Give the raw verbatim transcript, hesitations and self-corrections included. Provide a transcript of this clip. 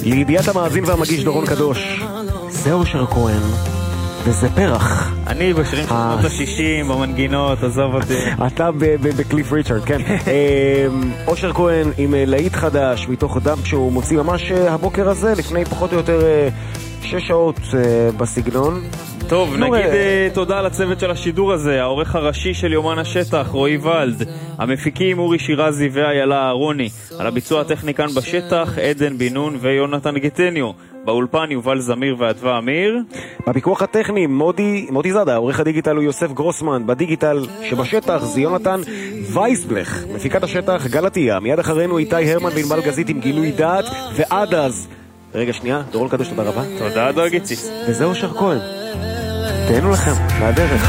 לידיעת המאזין והמגיש דורון קדוש, זה אושר כהן וזה פרח. אני בשירים של שנות ה-שישים במנגינות, עזוב אותי. אתה בקליף ריצ'רד, כן. אושר כהן עם להיט חדש מתוך דאמפ שהוא מוציא ממש הבוקר הזה, לפני פחות או יותר שש שעות בסגנון. טוב, נגיד תודה לצוות של השידור הזה, העורך הראשי של יומן השטח, רועי ולד, המפיקים אורי שירזי ואיילה אהרוני, על הביצוע הטכני כאן בשטח, עדן בינון ויונתן גטניו, באולפן יובל זמיר ועדווה אמיר, בפיקוח הטכני מודי, מודי זדה, עורך הדיגיטל הוא יוסף גרוסמן, בדיגיטל שבשטח זה יונתן וייסבלך, מפיקת השטח גלתיה, מיד אחרינו איתי הרמן וענבל גזית עם גילוי דעת, ועד אז, רגע שנייה, דורון קדוש, תודה רבה. תודה דרגיציס. וזה אושר כהן. תהנו לכם, מהדרך.